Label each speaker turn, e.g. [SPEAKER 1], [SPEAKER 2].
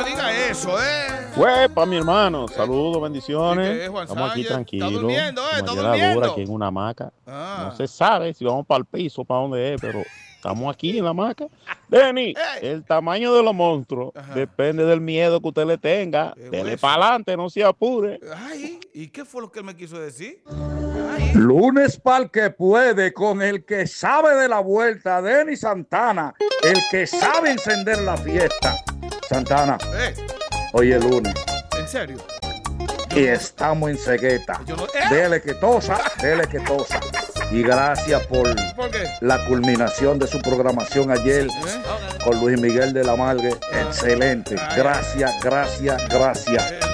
[SPEAKER 1] diga eso,
[SPEAKER 2] Huepa, mi hermano. Saludos, bendiciones.
[SPEAKER 1] ¿Qué es, Juan
[SPEAKER 2] Estamos aquí
[SPEAKER 1] Sánchez?
[SPEAKER 2] tranquilos.
[SPEAKER 1] Está durmiendo,
[SPEAKER 2] como
[SPEAKER 1] está
[SPEAKER 2] ayer a la
[SPEAKER 1] durmiendo.
[SPEAKER 2] dura, aquí en una hamaca.
[SPEAKER 1] Ah.
[SPEAKER 2] No se sabe si vamos para el piso, para dónde es, pero estamos aquí en la hamaca. Denny, el tamaño de los monstruos depende del miedo que usted le tenga. Dele para adelante, no se apure.
[SPEAKER 1] Ay, ¿y qué fue lo que él me quiso decir?
[SPEAKER 3] Lunes pa'l que puede, con el que sabe de la vuelta, Denny Santana, el que sabe encender la fiesta. Santana, hoy es lunes.
[SPEAKER 1] ¿En serio?
[SPEAKER 3] Y estamos en cegueta. Dele que tosa, Y gracias por la culminación de su programación ayer con Luis Miguel de la Margue. Excelente. Gracias.